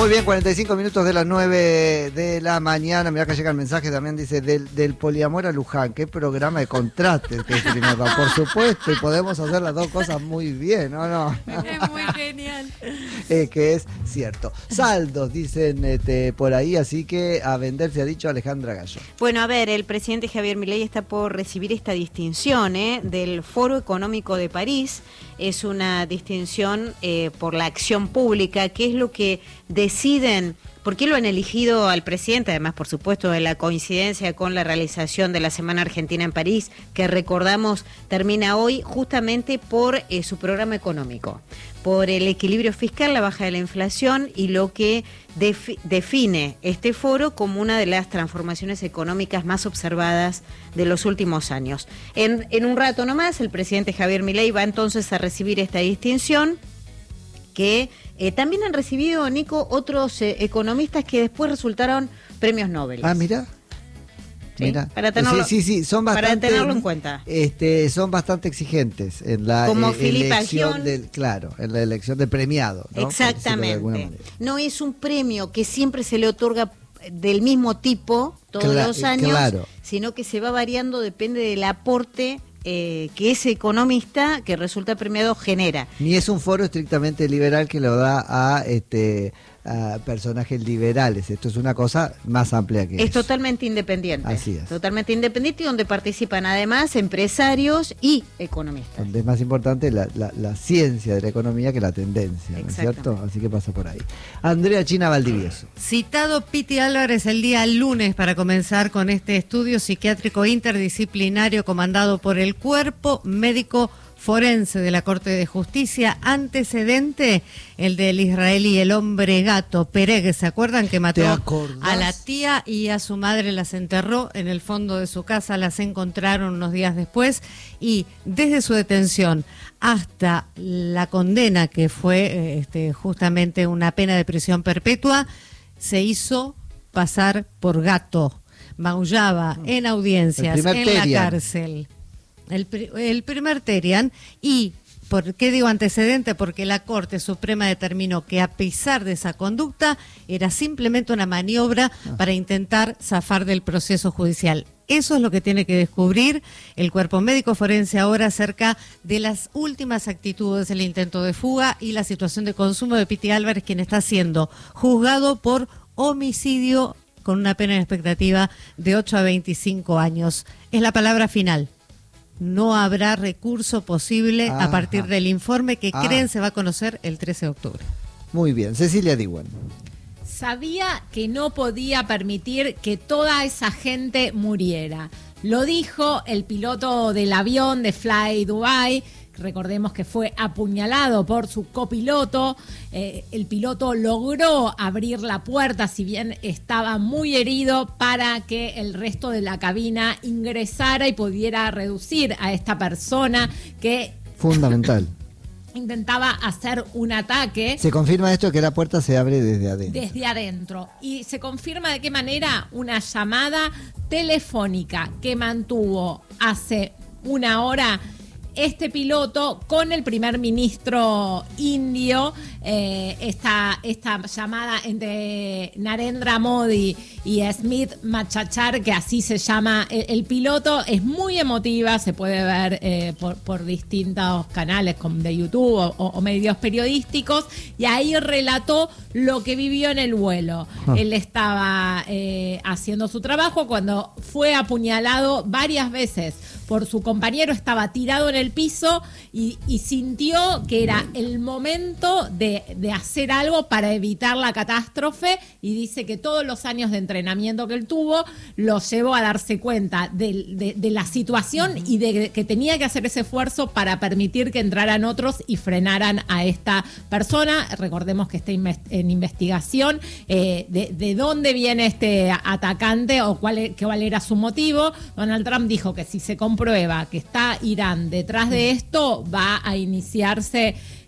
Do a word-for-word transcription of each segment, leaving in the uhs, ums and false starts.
Muy bien, cuarenta y cinco minutos de las nueve de la mañana. Mirá que llega el mensaje también, dice, del, del poliamor a Luján. Qué programa de contrastes que es primero. Por supuesto, y podemos hacer las dos cosas muy bien, ¿no? no? Es muy genial. Eh, que es cierto. Saldos, dicen este, por ahí, así que a vender se ha dicho Alejandra Gallo. Bueno, a ver, el presidente Javier Milei está por recibir esta distinción ¿eh? del Foro Económico de París. Es una distinción eh, por la acción pública, que es lo que deciden, ¿por qué lo han elegido al presidente? Además, por supuesto, de la coincidencia con la realización de la Semana Argentina en París, que recordamos termina hoy, justamente por eh, su programa económico, por el equilibrio fiscal, la baja de la inflación y lo que defi- define este foro como una de las transformaciones económicas más observadas de los últimos años. En, en un rato nomás, el presidente Javier Milei va entonces a recibir esta distinción, que eh, también han recibido, Nico, otros eh, economistas que después resultaron premios Nobel. Ah, mira. ¿Sí? Mira. Para tenerlo, sí, sí, sí, son bastante, para tenerlo en cuenta. Este, son bastante exigentes en la Como eh, Filipe elección Aghion. del, claro, en la elección del premiado, ¿no? Exactamente. No es un premio que siempre se le otorga del mismo tipo todos Cla- los años, claro. sino que se va variando, depende del aporte eh, que ese economista que resulta premiado genera. Ni es un foro estrictamente liberal que lo da a este a personajes liberales. Esto es una cosa más amplia que Es eso. totalmente independiente. Así es. Totalmente independiente, y donde participan además empresarios y economistas. Donde es más importante la, la, la ciencia de la economía que la tendencia, ¿no es cierto? Así que pasa por ahí. Andrea China Valdivieso. Citado Piti Álvarez el día lunes para comenzar con este estudio psiquiátrico interdisciplinario comandado por el Cuerpo Médico Forense de la Corte de Justicia. Antecedente, el del israelí, el hombre gato Pereg, ¿se acuerdan? Que mató a la tía y a su madre, las enterró en el fondo de su casa, las encontraron unos días después, y desde su detención hasta la condena, que fue este, justamente una pena de prisión perpetua, se hizo pasar por gato, maullaba en audiencias, en Terian. la cárcel. El, el primer Terian. Y, ¿por qué digo antecedente? Porque la Corte Suprema determinó que a pesar de esa conducta era simplemente una maniobra ah. para intentar zafar del proceso judicial. Eso es lo que tiene que descubrir el Cuerpo Médico Forense ahora acerca de las últimas actitudes del intento de fuga y la situación de consumo de Piti Álvarez, quien está siendo juzgado por homicidio con una pena en expectativa de ocho a veinticinco años. Es la palabra final. No habrá recurso posible Ajá. a partir del informe que Ajá. creen se va a conocer el trece de octubre. Muy bien, Cecilia Diwan. Sabía que no podía permitir que toda esa gente muriera. Lo dijo el piloto del avión de Fly Dubai. Recordemos que fue apuñalado por su copiloto. Eh, el piloto logró abrir la puerta, si bien estaba muy herido, para que el resto de la cabina ingresara y pudiera reducir a esta persona que... Fundamental. intentaba hacer un ataque. Se confirma esto, que la puerta se abre desde adentro. Desde adentro. Y se confirma de qué manera una llamada telefónica que mantuvo hace una hora este piloto con el primer ministro indio. Eh, esta, esta llamada entre Narendra Modi y Smith Machachar, que así se llama el, el piloto, es muy emotiva, se puede ver eh, por, por distintos canales como de YouTube o, o medios periodísticos, y ahí relató lo que vivió en el vuelo. Ah. Él estaba eh, haciendo su trabajo cuando fue apuñalado varias veces por su compañero, estaba tirado en el piso y, y sintió que era el momento de, de hacer algo para evitar la catástrofe, y dice que todos los años de entrenamiento que él tuvo lo llevó a darse cuenta de, de, de la situación y de que tenía que hacer ese esfuerzo para permitir que entraran otros y frenaran a esta persona. Recordemos que está en investigación eh, de, de dónde viene este atacante o cuál, cuál era su motivo. Donald Trump dijo que si se comprueba que está Irán detrás de esto, va a iniciarse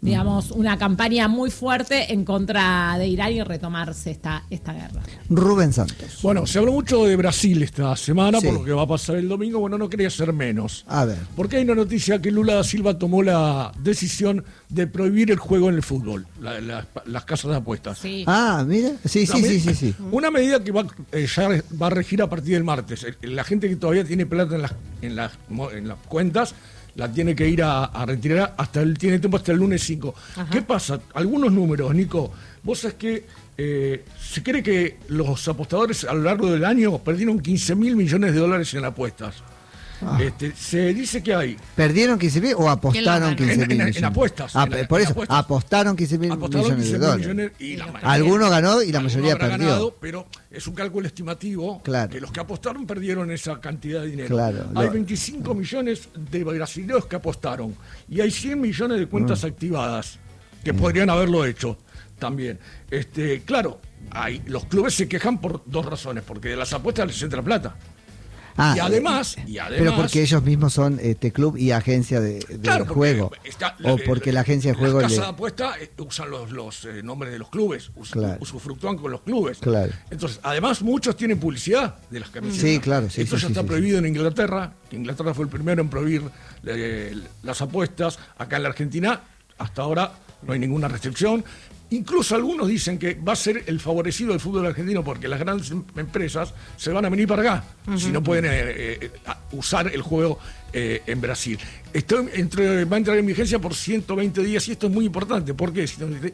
digamos, una campaña muy fuerte en contra de Irán y retomarse esta, esta guerra. Rubén Santos. Bueno, se habló mucho de Brasil esta semana, Sí. por lo que va a pasar el domingo. Bueno, no quería ser menos. A ver. Porque hay una noticia que Lula da Silva tomó la decisión de prohibir el juego en el fútbol, la- la- las casas de apuestas. Sí. Ah, mira. Sí, sí, Una sí, me- sí, sí. Una medida que va, eh, ya va a regir a partir del martes. Eh, La gente que todavía tiene plata en las, en las, mo- en las cuentas la tiene que ir a, a retirar hasta el, tiene tiempo hasta el lunes cinco. ¿Qué pasa? Algunos números, Nico. Vos sabés que eh, se cree que los apostadores a lo largo del año perdieron quince mil millones de dólares en apuestas. Ah. Este, se dice que hay ¿Perdieron quince mil o apostaron ganó? quince mil En- en- en millones? apuestas, Ah, en la- por en eso, apuestas. apostaron quince mil apostaron millones de quince mil dólares. millones y la mayoría- Alguno ganó y la alguno mayoría habrá perdió. ganado, pero es un cálculo estimativo. Claro. Que los que apostaron perdieron esa cantidad de dinero. Claro, Hay lo- veinticinco millones de brasileños que apostaron y hay cien millones de cuentas Mm. activadas que podrían haberlo hecho también. Este, claro, hay, los clubes se quejan por dos razones, porque de las apuestas les entra plata. Ah, y además, y además pero porque ellos mismos son este club y agencia de, del Claro, porque juego. está- o eh, porque la agencia de juego Las le. casas de apuesta eh, usan los, los eh, nombres de los clubes, us- Claro. usufructúan con los clubes. Claro. Entonces, además, muchos tienen publicidad de las camisetas. Sí, claro, sí, Esto sí, ya sí, está sí, prohibido en Inglaterra, que Inglaterra fue el primero en prohibir eh, las apuestas. Acá en la Argentina, hasta ahora, no hay ninguna restricción. Incluso algunos dicen que va a ser el favorecido del fútbol argentino porque las grandes em- empresas se van a venir para acá si no pueden eh, eh, a- usar el juego eh, en Brasil. Esto entre- va a entrar en vigencia por ciento veinte días y esto es muy importante. ¿Por qué?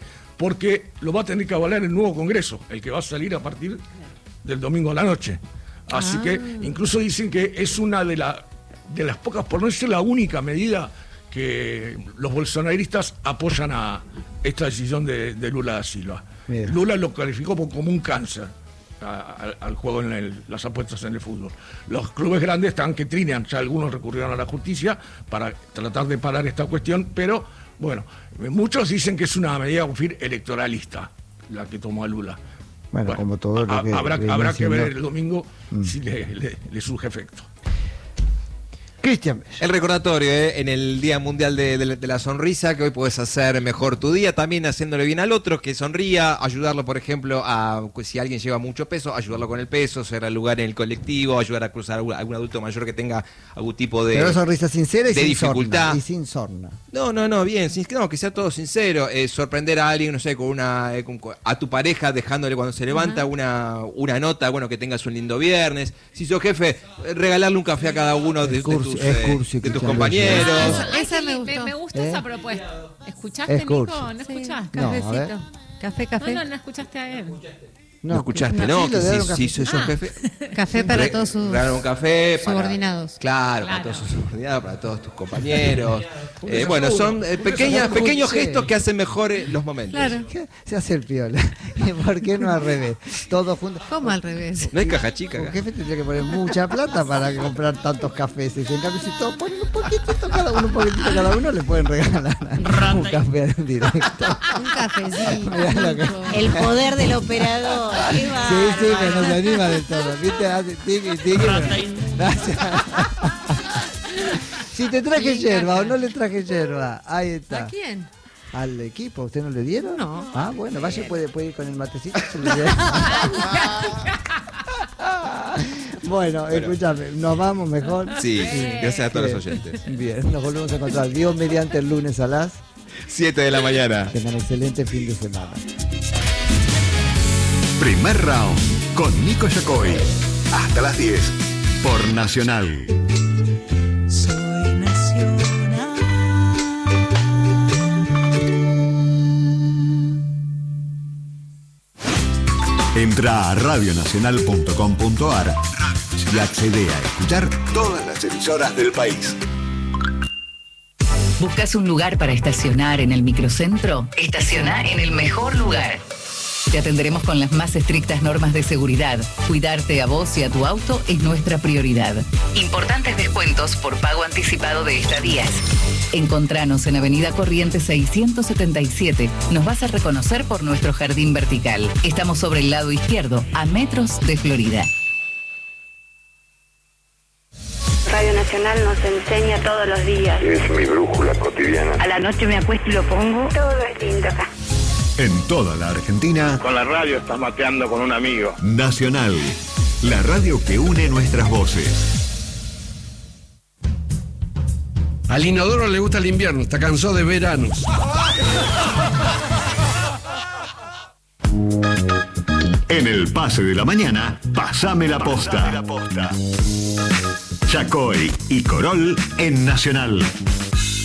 Porque lo va a tener que avalar el nuevo Congreso, el que va a salir a partir del domingo a la noche. Así que incluso dicen que es una de, la, de las pocas, por no decir la única medida que los bolsonaristas apoyan a esta decisión de, de Lula da Silva. Bien. Lula lo calificó como un cáncer a- a- al juego en el- las apuestas en el fútbol. Los clubes grandes están que trinean, ya algunos recurrieron a la justicia para tratar de parar esta cuestión, pero bueno, muchos dicen que es una medida electoralista la que tomó a Lula. Bueno, como todo lo a- que habrá, viene habrá que ver siendo. el domingo si le, le- le surge efecto. Cristian. El recordatorio, ¿eh? En el Día Mundial de, de- de la Sonrisa, que hoy puedes hacer mejor tu día, también haciéndole bien al otro, que sonría, ayudarlo, por ejemplo, a si alguien lleva mucho peso, ayudarlo con el peso, cerrar el lugar en el colectivo, ayudar a cruzar a algún, algún adulto mayor que tenga algún tipo de, Pero sonrisa sincera y de sin dificultad. sorna. Y sin sorna. No, no, no, bien, sin- no, que sea todo sincero, eh, sorprender a alguien, no sé, con una eh, con- con- a tu pareja dejándole cuando se levanta una, una nota, bueno, que tengas un lindo viernes. Si sos jefe, eh, regalarle un café a cada uno de, de cursi, tus, es eh, cursi, de tus Cristian compañeros. Esa- Ay, esa qué me li- gustó. me gusta ¿Eh? esa propuesta. ¿Escuchaste, Es Nico? cursi. ¿No Sí, escuchaste? No, a ver. cafecito. Café, No, café. no, no escuchaste a él. No escuchaste, ¿no? Sí, Que le dieron si, si café. sos jefe. Café para re- todos sus regalar un café para- subordinados. claro, Claro. para todos sus subordinados, para todos tus compañeros. Un Eh, desayuno, bueno, son un eh, pequeñas, desayuno. pequeños Sí. gestos que hacen mejor eh, los momentos. Claro. ¿Qué? Se hace el piola. ¿Y por qué no al revés? Todos juntos. ¿Cómo al revés? No hay caja chica Un acá. jefe tendría que poner mucha plata para comprar tantos cafés. Y en cambio, si todos ponen un poquitito cada uno, un poquitito cada uno, le pueden regalar un café en directo. Un cafecito. Mirá lo que- Nico. El poder del operador. Qué Sí, sí, bárbaro. pero no se anima del todo. ¿Viste? Hace tiki, tiki. Gracias. Si te traje yerba o no le traje yerba, ahí está. ¿A quién? ¿Al equipo? ¿Usted no le dieron? No. Ah, bueno, vaya, puede, puede ir con el matecito. se le lleva. Bueno, escúchame, nos vamos mejor. Sí, gracias a todos los Bien. oyentes. Bien, nos volvemos a encontrar Dios mediante el lunes a las. siete de la mañana. Tengan excelente fin de semana. Primer round con Nico Yacoy. Hasta las diez por Nacional. Soy nacional. Entra a radionacional punto com punto ar y accede a escuchar todas las emisoras del país. ¿Buscas un lugar para estacionar en el microcentro? Estaciona en el mejor lugar. Te atenderemos con las más estrictas normas de seguridad. Cuidarte a vos y a tu auto es nuestra prioridad. Importantes descuentos por pago anticipado de estadías. Encontranos en Avenida Corrientes seiscientos setenta y siete. Nos vas a reconocer por nuestro jardín vertical. Estamos sobre el lado izquierdo, a metros de Florida. Radio Nacional nos enseña todos los días. Es mi brújula cotidiana. A la noche me acuesto y lo pongo. Todo es lindo acá. En toda la Argentina. Con la radio estás mateando con un amigo. Nacional, la radio que une nuestras voces. Al inodoro le gusta el invierno, está cansado de veranos. En el pase de la mañana, pasame la posta. Chacoy y Corol en Nacional.